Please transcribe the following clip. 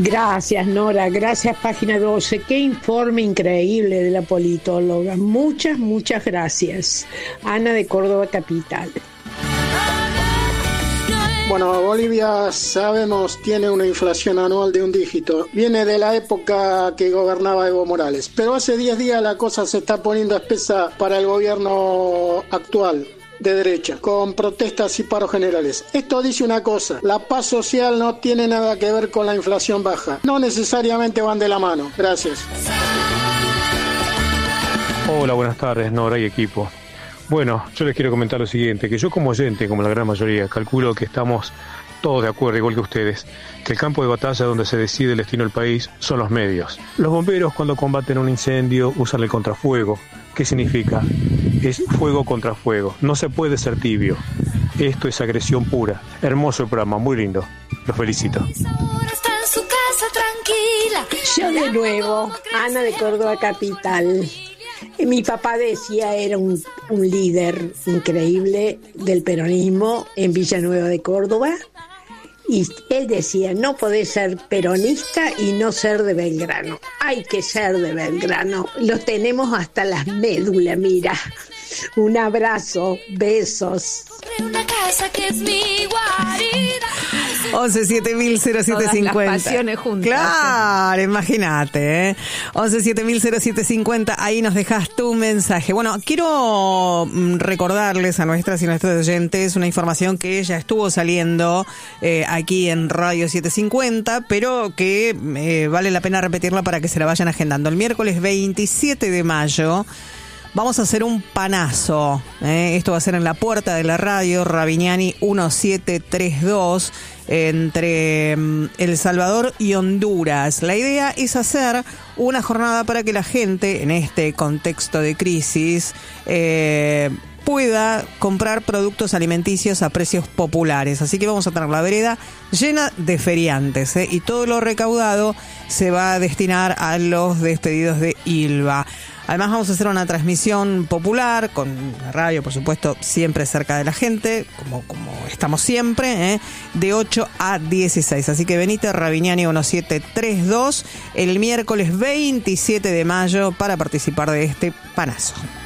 Gracias, Nora. Gracias, Página 12. Qué informe increíble de la politóloga. Muchas, muchas gracias. Ana de Córdoba Capital. Bueno, Bolivia, sabemos, tiene una inflación anual de un dígito. Viene de la época que gobernaba Evo Morales. Pero hace 10 días la cosa se está poniendo espesa para el gobierno actual de derecha, con protestas y paros generales. Esto dice una cosa: la paz social no tiene nada que ver con la inflación baja. No necesariamente van de la mano. Gracias. Hola, buenas tardes, Nora y equipo. Bueno, yo les quiero comentar lo siguiente, que yo como oyente, como la gran mayoría, calculo que estamos todos de acuerdo, igual que ustedes, que el campo de batalla donde se decide el destino del país son los medios. Los bomberos, cuando combaten un incendio, usan el contrafuego. ¿Qué significa? Es fuego contra fuego. No se puede ser tibio. Esto es agresión pura. Hermoso el programa, muy lindo. Los felicito. Yo de nuevo, Ana de Córdoba Capital. Mi papá decía, era un líder increíble del peronismo en Villanueva de Córdoba, y él decía: no podés ser peronista y no ser de Belgrano. Hay que ser de Belgrano. Los tenemos hasta las médulas, mira. Un abrazo, besos. Una casa que es mi guarida. 11700750. Todas las pasiones juntas. Claro, imagínate, 11700750, ahí nos dejas tu mensaje. Bueno, quiero recordarles a nuestras y nuestros oyentes una información que ya estuvo saliendo aquí en Radio 750, pero que vale la pena repetirla para que se la vayan agendando. El miércoles 27 de mayo vamos a hacer un panazo. Esto va a ser en la puerta de la radio, Ravignani 1732, entre El Salvador y Honduras. La idea es hacer una jornada para que la gente, en este contexto de crisis, pueda comprar productos alimenticios a precios populares. Así que vamos a tener la vereda llena de feriantes, y todo lo recaudado se va a destinar a los despedidos de ILVA. Además vamos a hacer una transmisión popular con la radio, por supuesto, siempre cerca de la gente, como estamos siempre, de 8 a 16. Así que venite, Ravignani 1732, el miércoles 27 de mayo para participar de este panazo.